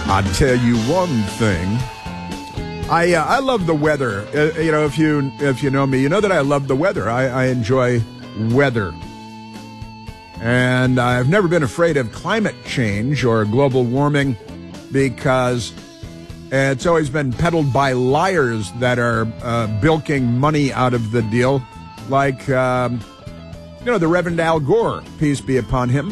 I'll tell you one thing. I love the weather. If you know me, you know that I love the weather. I enjoy weather. And I've never been afraid of climate change or global warming because it's always been peddled by liars that are bilking money out of the deal. Like, the Reverend Al Gore, peace be upon him.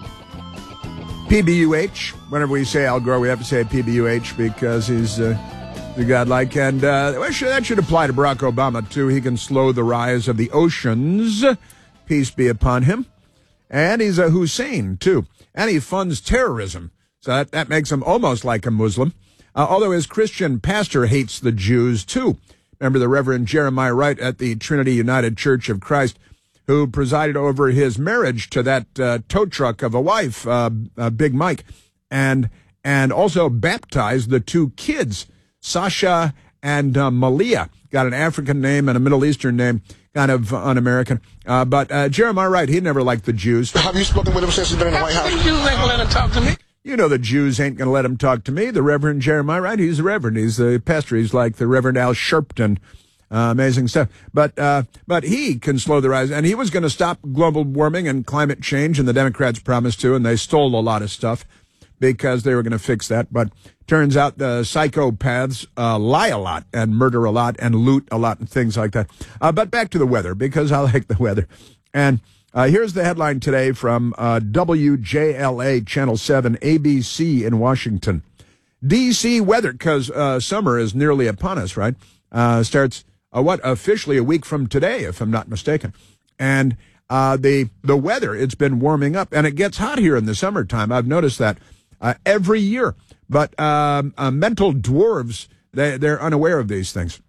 PBUH. Whenever we say Al Gore, we have to say PBUH because he's the godlike. And that should apply to Barack Obama, too. He can slow the rise of the oceans. Peace be upon him. And he's a Hussein, too. And he funds terrorism. So that makes him almost like a Muslim. Although his Christian pastor hates the Jews, too. Remember the Reverend Jeremiah Wright at the Trinity United Church of Christ, who presided over his marriage to that tow truck of a wife, Big Mike, and also baptized the two kids, Sasha and Malia. Got an African name and a Middle Eastern name, kind of un-American. But Jeremiah Wright, he never liked the Jews. Have you spoken with him since he's been in the White House? The Jews ain't gonna let him talk to me. You know the Jews ain't going to let him talk to me. The Reverend Jeremiah Wright, he's the Reverend. He's the pastor. He's like the Reverend Al Sharpton. Amazing stuff. But he can slow the rise. And he was going to stop global warming and climate change, and the Democrats promised to, and they stole a lot of stuff because they were going to fix that. But turns out the psychopaths lie a lot and murder a lot and loot a lot and things like that. But back to the weather, because I like the weather. And here's the headline today from WJLA, Channel 7, ABC in Washington. D.C. weather, because summer is nearly upon us, right? Starts, officially a week from today, if I'm not mistaken. And the weather, it's been warming up, and it gets hot here in the summertime. I've noticed that every year. But mental dwarves, they're unaware of these things.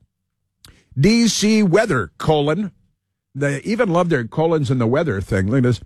D.C. weather, They even love their colons in the weather thing. Look at this.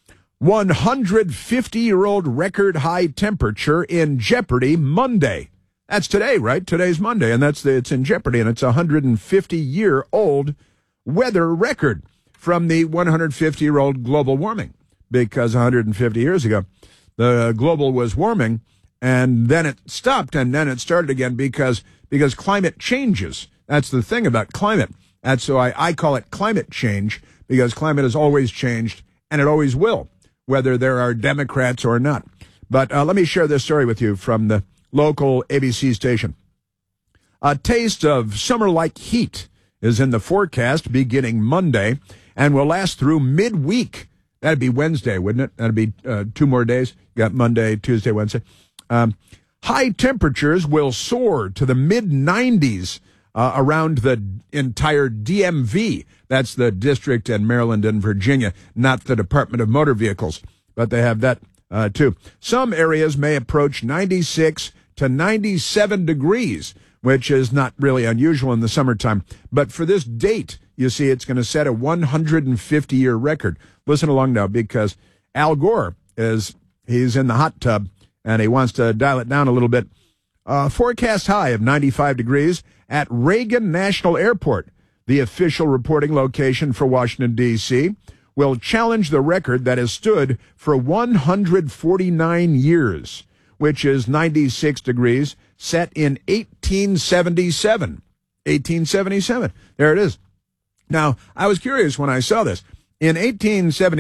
150-year-old record high temperature in jeopardy Monday. That's today, right? Today's Monday, and it's in jeopardy, and it's a 150-year-old weather record from the 150-year-old global warming, because 150 years ago, the global was warming, and then it stopped, and then it started again because climate changes. That's the thing about climate. That's why I call it climate change, because climate has always changed, and it always will, whether there are Democrats or not. But let me share this story with you from the local ABC station. A taste of summer-like heat is in the forecast beginning Monday and will last through midweek. That'd be Wednesday, wouldn't it? That'd be 2 more days. You got Monday, Tuesday, Wednesday. High temperatures will soar to the mid-90s around the entire DMV. That's the district in Maryland and Virginia, not the Department of Motor Vehicles, but they have that too. Some areas may approach 96 to 97 degrees, which is not really unusual in the summertime. But for this date, you see, it's going to set a 150-year record. Listen along now, because Al Gore he's in the hot tub, and he wants to dial it down a little bit. Forecast high of 95 degrees at Reagan National Airport, the official reporting location for Washington, D.C., will challenge the record that has stood for 149 years, which is 96 degrees, set in 1877. 1877. There it is. Now, I was curious when I saw this. In 1877,